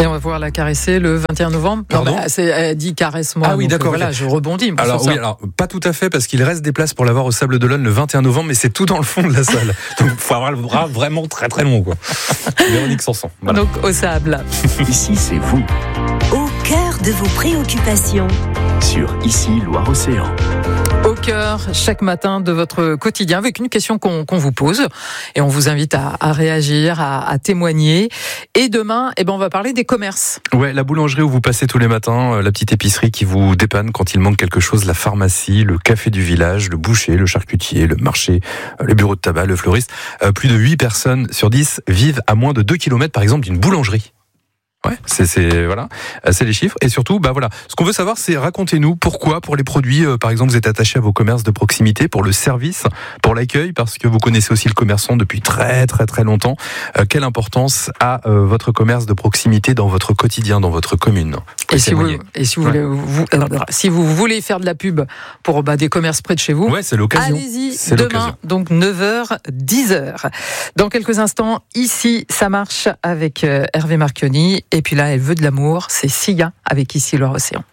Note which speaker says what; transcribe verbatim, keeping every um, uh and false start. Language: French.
Speaker 1: Et on va pouvoir la caresser le vingt et un novembre.
Speaker 2: Pardon ?
Speaker 1: Non, bah, c'est, elle dit caresse-moi.
Speaker 2: Ah oui,
Speaker 1: donc,
Speaker 2: d'accord.
Speaker 1: Voilà,
Speaker 2: Okay.
Speaker 1: je rebondis.
Speaker 2: Alors
Speaker 1: sur
Speaker 2: oui,
Speaker 1: ça.
Speaker 2: alors pas tout à fait parce qu'il reste des places pour l'avoir au Sable d'Olonne le vingt et un novembre, mais c'est tout dans le fond de la salle. Donc il faut avoir le bras vraiment très très long, quoi. Véronique Sanson. Voilà.
Speaker 1: Donc au sable.
Speaker 3: Ici, c'est vous.
Speaker 4: Au cœur de vos préoccupations.
Speaker 3: Sur Ici, Loire-Océan.
Speaker 1: Au cœur, chaque matin de votre quotidien, avec une question qu'on, qu'on vous pose. Et on vous invite à, à réagir, à, à témoigner. Et demain, eh ben, on va parler des commerces.
Speaker 2: Ouais, la boulangerie où vous passez tous les matins, la petite épicerie qui vous dépanne quand il manque quelque chose, la pharmacie, le café du village, le boucher, le charcutier, le marché, le bureau de tabac, le fleuriste. Euh, plus de huit personnes sur dix vivent à moins de deux kilomètres, par exemple, d'une boulangerie. Ouais, c'est, c'est voilà, c'est les chiffres. Et surtout, bah voilà, ce qu'on veut savoir, c'est racontez-nous pourquoi, pour les produits, euh, par exemple, vous êtes attaché à vos commerces de proximité, pour le service, pour l'accueil, parce que vous connaissez aussi le commerçant depuis très très très longtemps. Euh, quelle importance a euh, votre commerce de proximité dans votre quotidien, dans votre commune ?
Speaker 1: Et si, vous, et si vous voulez,
Speaker 2: Ouais.
Speaker 1: vous, alors, si vous voulez faire de la pub pour bah, des commerces près de chez vous,
Speaker 2: Ouais, c'est l'occasion.
Speaker 1: allez-y
Speaker 2: C'est
Speaker 1: demain,
Speaker 2: l'occasion.
Speaker 1: donc neuf heures, dix heures. Dans quelques instants, ici, ça marche avec euh, Hervé Marchionni. Et puis là, elle veut de l'amour, c'est Sia avec Ici Loire-Océan.